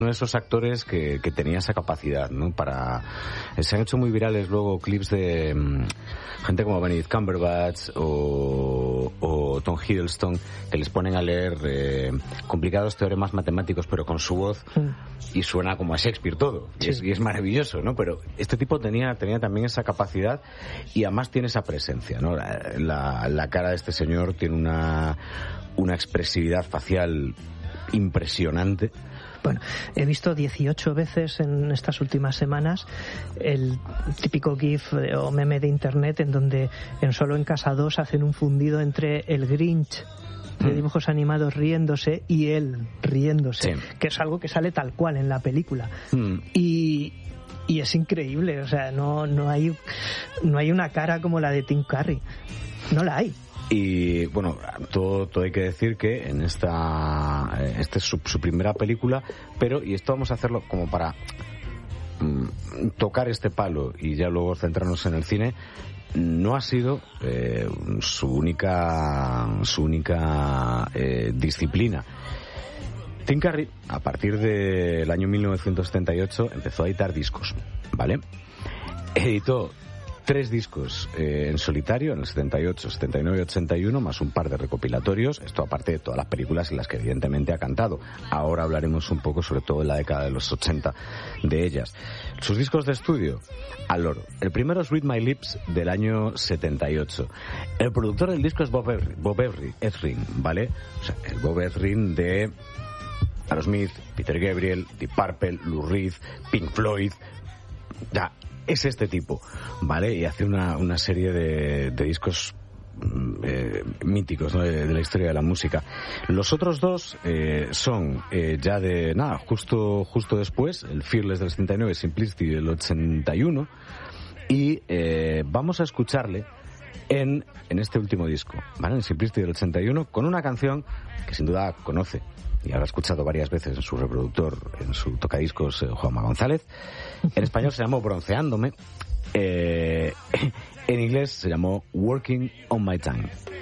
uno de esos actores que tenía esa capacidad, ¿no? Se han hecho muy virales luego clips de gente como Benedict Cumberbatch o Tom Hiddleston, que les ponen a leer complicados teoremas matemáticos pero con su voz y suena como a Shakespeare todo, sí. y es maravilloso, ¿no? Pero este tipo tenía también esa capacidad y además tiene esa presencia, ¿no? La cara de este señor tiene una expresividad facial impresionante. Bueno, he visto 18 veces en estas últimas semanas el típico GIF o meme de internet en donde solo en Casa 2 hacen un fundido entre el Grinch de dibujos animados riéndose y él riéndose, sí. Que es algo que sale tal cual en la película. Y es increíble, o sea, no hay una cara como la de Tim Curry, no la hay. Y bueno, todo hay que decir que en esta es su primera película, pero, y esto vamos a hacerlo como para tocar este palo y ya luego centrarnos en el cine, no ha sido su única disciplina. Tim Curry, a partir del año 1978, empezó a editar discos, ¿vale? Editó 3 discos en solitario, en el 78, 79 y 81, más un par de recopilatorios, esto aparte de todas las películas en las que evidentemente ha cantado. Ahora hablaremos un poco, sobre todo en la década de los 80, de ellas. Sus discos de estudio, al loro. El primero es Read My Lips, del año 78. El productor del disco es Bob Ezrin, ¿vale? O sea, el Bob Ezrin de Aerosmith, Peter Gabriel, Deep Purple, Lou Reed, Pink Floyd, ya. Es este tipo, ¿vale? Y hace una serie de discos míticos, ¿no? de la historia de la música. Los otros dos son ya de nada, justo después, el Fearless del 79, Simplicity del 81, y vamos a escucharle en este último disco, ¿vale? En Simplicity del 81, con una canción que sin duda conoce y habrá escuchado varias veces en su reproductor, en su tocadiscos, Juanma González. En español se llamó Bronceándome. En inglés se llamó Working on My Time.